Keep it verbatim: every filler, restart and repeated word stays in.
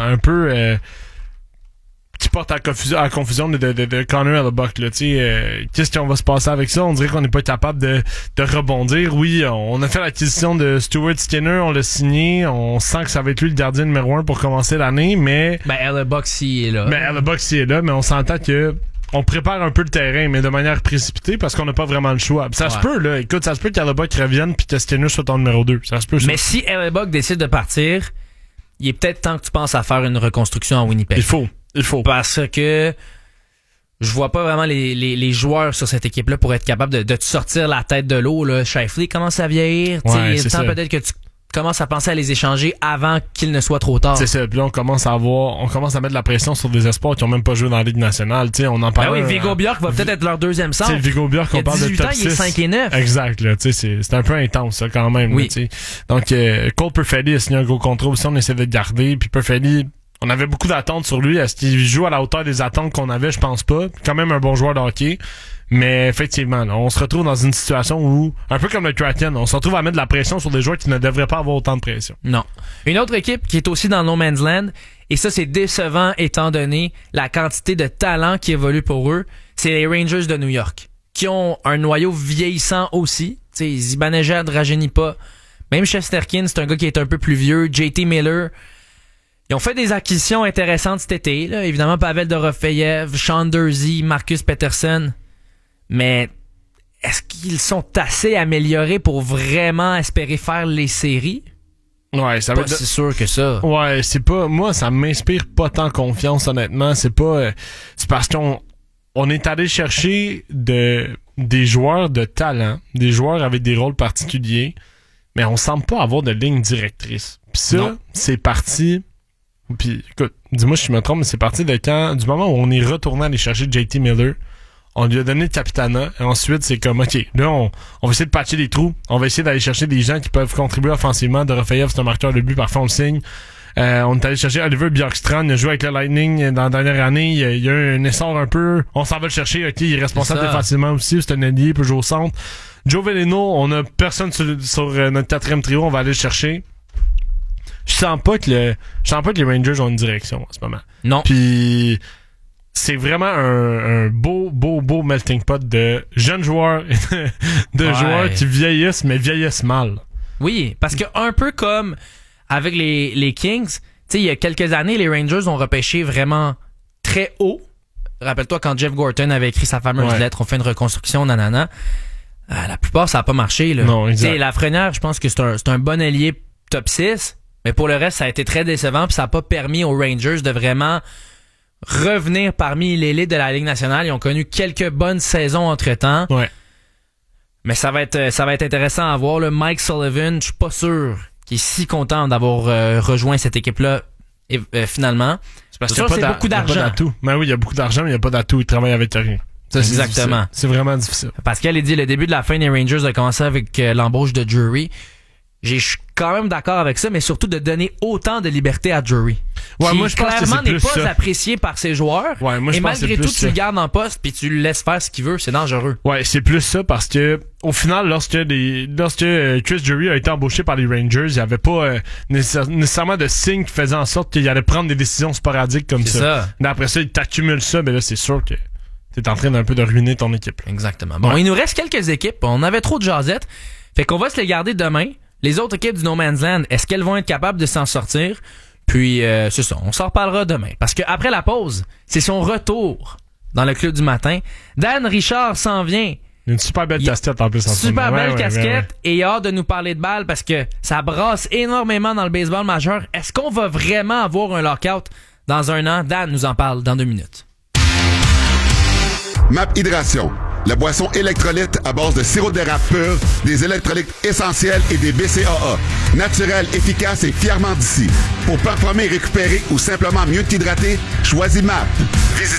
un peu... Euh, qui porte à la confusion, à la confusion de, de, de, de Connor Hellebuyck, là, tu sais, euh, qu'est-ce qu'on va se passer avec ça? On dirait qu'on n'est pas capable de, de rebondir. Oui, on a fait l'acquisition de Stuart Skinner, on l'a signé, on sent que ça va être lui le gardien numéro un pour commencer l'année, mais... Ben, Hellebuyck, s'il est là. Ben, Hellebuyck, s'il est là, mais on s'entend que on prépare un peu le terrain, mais de manière précipitée, parce qu'on n'a pas vraiment le choix. Pis ça ouais. se peut, là, écoute, ça se peut qu'Hellebuyck revienne pis que Skinner soit ton numéro deux. Ça se peut, ça. Mais si Hellebuyck décide de partir, il est peut-être temps que tu penses à faire une reconstruction à Winnipeg. Il faut. Il faut. Parce que je vois pas vraiment les, les, les joueurs sur cette équipe-là pour être capable de, de te sortir la tête de l'eau. Là. Shifley commence à vieillir. Ouais, il est temps peut-être que tu commences à penser à les échanger avant qu'il ne soit trop tard. C'est ça. Puis là, on commence à avoir, on commence à mettre de la pression sur des espoirs qui ont même pas joué dans la Ligue nationale. T'sais, on en parle. Ben oui, Viggo Bjork va peut-être être leur deuxième centre. C'est Viggo Bjork, on parle de top ans, six. Il est cinq et neuf. Exact, là. Tu sais, c'est, c'est un peu intense, ça, quand même. Oui. Là, t'sais. Donc, euh, Cole Perfetti a signé un gros contrat aussi, on essaie de le garder. Puis Perfetti, on avait beaucoup d'attentes sur lui. Est-ce qu'il joue à la hauteur des attentes qu'on avait? Je pense pas. Quand même un bon joueur de hockey. Mais effectivement, là, on se retrouve dans une situation où, un peu comme le Kraken, on se retrouve à mettre de la pression sur des joueurs qui ne devraient pas avoir autant de pression. Non. Une autre équipe qui est aussi dans No Man's Land, et ça c'est décevant étant donné la quantité de talent qui évolue pour eux, c'est les Rangers de New York, qui ont un noyau vieillissant aussi. T'sais, Zibanejad ne rajeunit pas. Même Shesterkin, c'est un gars qui est un peu plus vieux. J T Miller... Ils ont fait des acquisitions intéressantes cet été, là. Évidemment, Pavel Dorofeyev, Sean Durzi, Marcus Pettersson. Mais est-ce qu'ils sont assez améliorés pour vraiment espérer faire les séries? Ouais, ça va pas si sûr que ça. Ouais, c'est pas... Moi, ça m'inspire pas tant confiance, honnêtement. C'est pas... Euh, c'est parce qu'on on est allé chercher de des joueurs de talent, des joueurs avec des rôles particuliers, mais on semble pas avoir de ligne directrice. Puis ça, non. C'est parti... Puis, écoute, dis-moi si je me trompe, mais c'est parti de quand, du moment où on est retourné aller chercher J T Miller, on lui a donné le capitana, et ensuite, c'est comme, OK, là, on, on va essayer de patcher des trous, on va essayer d'aller chercher des gens qui peuvent contribuer offensivement. Dorofeyev, c'est un marqueur de but, parfois on le signe. Euh, on est allé chercher Oliver Bjorkstrand, il a joué avec le Lightning dans la dernière année, il y a, il y a eu un essor un peu, on s'en va le chercher, OK, il est responsable défensivement aussi, c'est un allié, il peut jouer au centre. Joe Veleno, on a personne sur, sur notre quatrième trio, on va aller le chercher. Je sens pas que le, je sens pas que les Rangers ont une direction en ce moment. Non. Puis c'est vraiment un, un beau, beau, beau melting pot de jeunes joueurs, de ouais. joueurs qui vieillissent, mais vieillissent mal. Oui, parce que un peu comme avec les, les Kings, tu sais, il y a quelques années, les Rangers ont repêché vraiment très haut. Rappelle-toi quand Jeff Gorton avait écrit sa fameuse ouais. lettre, on fait une reconstruction, nanana. Euh, la plupart, ça a pas marché, là. Non, exact. Tu sais, Lafrenière, je pense que c'est un, c'est un bon allié top six. Mais pour le reste, ça a été très décevant, puis ça n'a pas permis aux Rangers de vraiment revenir parmi l'élite de la Ligue nationale. Ils ont connu quelques bonnes saisons entre-temps. Ouais. Mais ça va être ça va être intéressant à voir. Là. Mike Sullivan, je suis pas sûr qu'il est si content d'avoir euh, rejoint cette équipe-là et, euh, finalement. C'est parce qu'il y a c'est pas beaucoup d'argent. Il y a pas d'atout. Mais oui, il y a beaucoup d'argent, mais il n'y a pas d'atout. Il travaille avec rien. Ça, c'est exactement. Difficile. C'est vraiment difficile. Pascal a dit le début de la fin des Rangers a commencé avec euh, l'embauche de Drury. Je suis quand même d'accord avec ça, mais surtout de donner autant de liberté à Drury. Ouais, qui moi, je pense clairement que c'est n'est plus pas ça. apprécié par ses joueurs. Ouais, moi, je et pense malgré que c'est tout, plus tu le ça. gardes en poste puis tu le laisses faire ce qu'il veut. C'est dangereux. Ouais, c'est plus ça parce que au final, lorsque des, lorsque euh, Chris Drury a été embauché par les Rangers, il n'y avait pas euh, nécessaire, nécessairement de signes qui faisaient en sorte qu'il allait prendre des décisions sporadiques comme c'est ça. ça. Mais après ça, il t'accumule ça, mais là, c'est sûr que t'es en train d'un peu de ruiner ton équipe. Là. Exactement. Bon, ouais. Il nous reste quelques équipes. On avait trop de jasettes. Fait qu'on va se les garder demain. Les autres équipes du No Man's Land, est-ce qu'elles vont être capables de s'en sortir? Puis, euh, c'est ça, on s'en reparlera demain. Parce que après la pause, c'est son retour dans le club du matin. Dan Richard s'en vient. Une super belle casquette en plus. En super belle ouais, casquette. ouais, ouais. Et il a hâte de nous parler de balle parce que ça brasse énormément dans le baseball majeur. Est-ce qu'on va vraiment avoir un lockout dans un an? Dan nous en parle dans deux minutes. M A P Hydration, la boisson électrolyte à base de sirop d'érable pur, des électrolytes essentiels et des B C A A. Naturel, efficace et fièrement d'ici. Pour performer, récupérer ou simplement mieux t'hydrater, choisis M A P. Visitez